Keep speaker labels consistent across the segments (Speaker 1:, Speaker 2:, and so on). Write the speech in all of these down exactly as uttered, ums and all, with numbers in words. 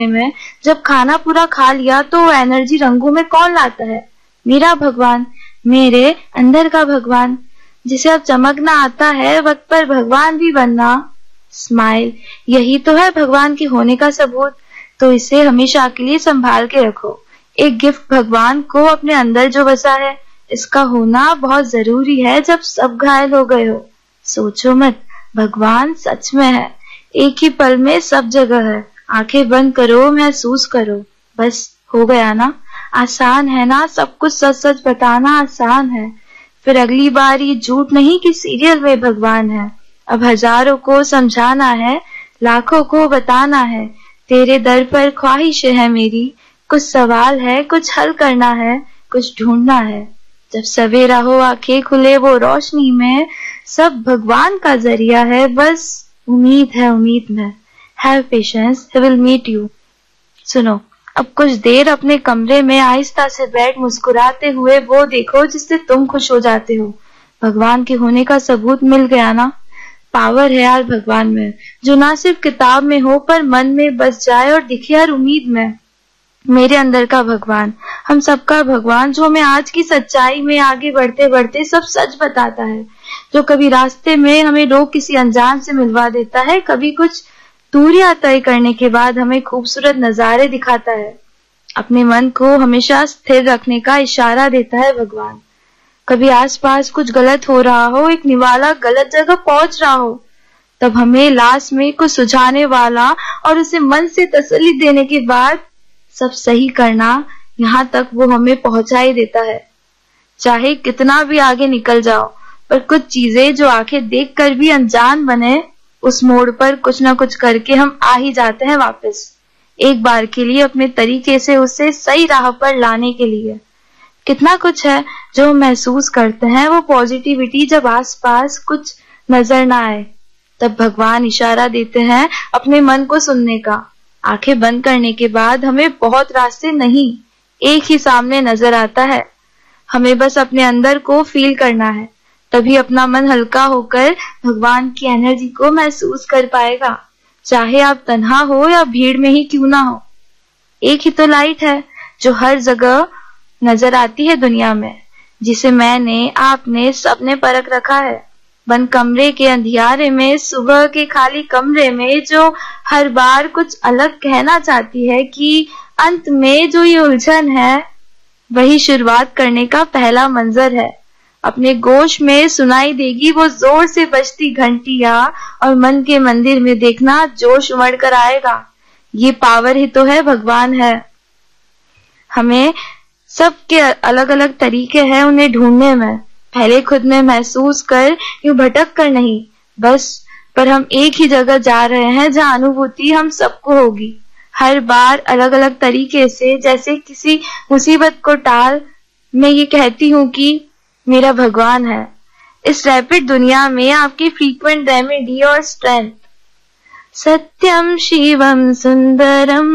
Speaker 1: में जब खाना पूरा खा लिया तो वो एनर्जी रंगों में कौन लाता है? मेरा भगवान, मेरे अंदर का भगवान, जिसे अब चमकना आता है, वक्त पर भगवान भी बनना। स्माइल, यही तो है भगवान के होने का सबूत। तो इसे हमेशा के लिए संभाल के रखो, एक गिफ्ट भगवान को अपने अंदर जो बसा है। इसका होना बहुत जरूरी है जब सब घायल हो गए हो। सोचो मत, भगवान सच में है, एक ही पल में सब जगह है। आंखें बंद करो, महसूस करो, बस हो गया ना। आसान है ना, सब कुछ सच सच बताना आसान है। फिर अगली बार ये झूठ नहीं कि सीरियल में भगवान है। अब हजारों को समझाना है, लाखों को बताना है। तेरे दर पर ख्वाहिश है मेरी, कुछ सवाल है, कुछ हल करना है, कुछ ढूंढना है। जब सवेरा हो, आंखें खुले वो रोशनी में, सब भगवान का जरिया है। बस उम्मीद है, उम्मीद में। Have patience, he will meet you. सुनो, अब कुछ देर अपने कमरे में आहिस्ता से बैठ मुस्कुराते हुए वो देखो जिससे तुम खुश हो जाते हो। भगवान के होने का सबूत मिल गया ना। पावर है यार भगवान में, जो ना सिर्फ किताब में हो पर मन में बस जाए और दिखे हर उम्मीद में। मेरे अंदर का भगवान, हम सबका भगवान, जो हमें आज की सच्चाई में आगे बढ़ते बढ़ते सब सच बताता है। जो कभी रास्ते में हमें रोक किसी अनजान से मिलवा देता है, कभी कुछ दूरियां तय करने के बाद हमें खूबसूरत नजारे दिखाता है। अपने मन को हमेशा स्थिर रखने का इशारा देता है भगवान। कभी आसपास कुछ गलत हो रहा हो, एक निवाला गलत जगह पहुंच रहा हो, तब हमें लास्ट में कुछ सुझाने वाला और उसे मन से तसल्ली देने के बाद सब सही करना, यहाँ तक वो हमें पहुंचा ही देता है। चाहे कितना भी आगे निकल जाओ, पर कुछ चीजें जो आंखें देखकर भी अनजान बने, उस मोड़ पर कुछ ना कुछ करके हम आ ही जाते हैं वापस, एक बार के लिए अपने तरीके से उसे सही राह पर लाने के लिए। कितना कुछ है जो हम महसूस करते हैं, वो पॉजिटिविटी जब आसपास कुछ नजर ना आए, तब भगवान इशारा देते हैं अपने मन को सुनने का। आंखें बंद करने के बाद हमें बहुत रास्ते नहीं, एक ही सामने नजर आता है। हमें बस अपने अंदर को फील करना है, तभी अपना मन हल्का होकर भगवान की एनर्जी को महसूस कर पाएगा। चाहे आप तन्हा हो या भीड़ में ही क्यों ना हो, एक ही तो लाइट है जो हर जगह नजर आती है दुनिया में, जिसे मैंने, आपने, सबने परख रखा है। बंद कमरे के अंधियारे में, सुबह के खाली कमरे में, जो हर बार कुछ अलग कहना चाहती है कि अंत में जो ये उलझन है, वही शुरुआत करने का पहला मंजर है। अपने गोश में सुनाई देगी वो जोर से बजती घंटियां, और मन के मंदिर में देखना जोश उमड़ कर आएगा। ये पावर ही तो है, भगवान है। हमें सबके अलग अलग तरीके हैं उन्हें ढूंढने में। पहले खुद में महसूस कर, यूं भटक कर नहीं, बस पर हम एक ही जगह जा रहे हैं जहां अनुभूति हम सबको होगी, हर बार अलग अलग तरीके से। जैसे किसी मुसीबत को टाल मैं ये कहती हूँ कि मेरा भगवान है। इस रैपिड दुनिया में आपकी फ्रीक्वेंट रेमेडी और स्ट्रेंथ। सत्यम शिवम सुंदरम,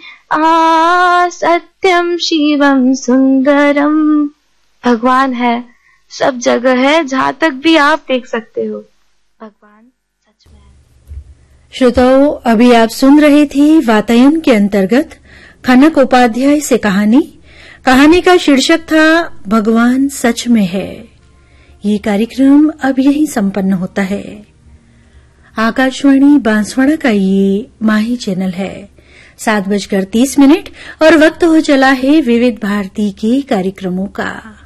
Speaker 1: आ सत्यम शिवम सुंदरम। भगवान है, सब जगह है, जहां तक भी आप देख सकते हो, भगवान सच में है।
Speaker 2: श्रोताओं, अभी आप सुन रहे थे वातायन के अंतर्गत खनक उपाध्याय से कहानी। कहानी का शीर्षक था भगवान सच में है। ये कार्यक्रम अब यहीं संपन्न होता है। आकाशवाणी बांसवाड़ा का ये माही चैनल है। सात बजकर तीस मिनट और वक्त हो चला है विविध भारती के कार्यक्रमों का।